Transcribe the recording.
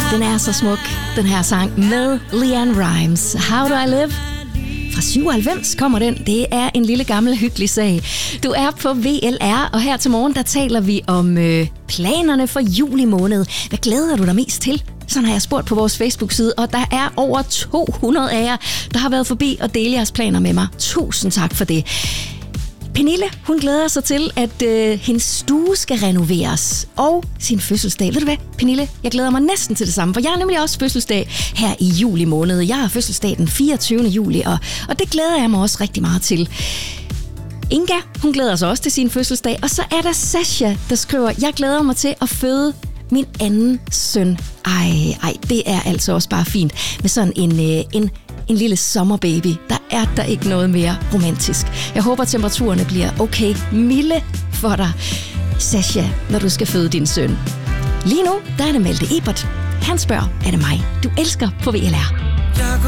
Den er så smuk, den her sang med LeAnn Rimes. How Do I Live? Fra 97 kommer den. Det er en lille gammel hyggelig sag. Du er på VLR, og her til morgen, der taler vi om planerne for juli måned. Hvad glæder du dig mest til? Sådan har jeg spurgt på vores Facebook-side, og der er over 200 af jer, der har været forbi og dele jeres planer med mig. Tusind tak for det. Pernille, hun glæder sig til, at hendes stue skal renoveres. Og sin fødselsdag. Ved du hvad, Pernille? Jeg glæder mig næsten til det samme, for jeg har nemlig også fødselsdag her i juli måned. Jeg har fødselsdag den 24. juli, og det glæder jeg mig også rigtig meget til. Inga, hun glæder sig også til sin fødselsdag. Og så er der Sasha, der skriver, jeg glæder mig til at føde min anden søn. Ej, det er altså også bare fint med sådan en lille sommerbaby. Der er ikke noget mere romantisk. Jeg håber, temperaturerne bliver okay milde for dig, Sasha, når du skal føde din søn. Lige nu, der er det Malte Ebert. Han spørger, er det mig, du elsker på VLR?